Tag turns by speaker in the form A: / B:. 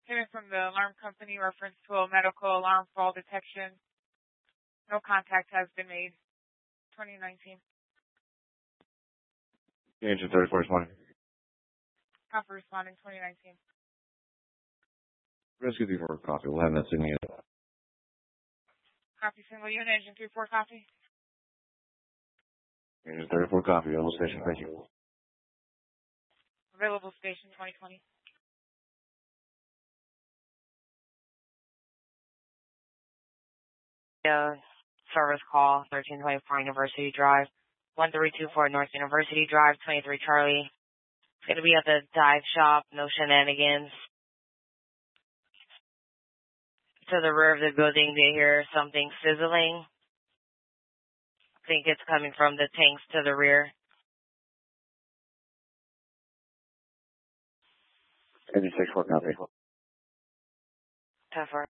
A: Coming from the alarm company, reference to a medical alarm fall detection. No contact has been made. 2019.
B: Engine 34 responding.
A: Copy responding 2019.
B: Rescue 34 copy. We'll have that single unit.
A: Copy single unit, engine 34 copy.
B: Engine 34 copy. Available station. Thank you.
A: Available station 2020.
C: Service call 1324 University Drive. 1324 North University Drive, 23 Charlie. It's going to be at the dive shop, no shenanigans. To the rear of the building, they hear something sizzling. I think it's coming from the tanks to the rear.
B: Engine 64 copy.
C: 10-4.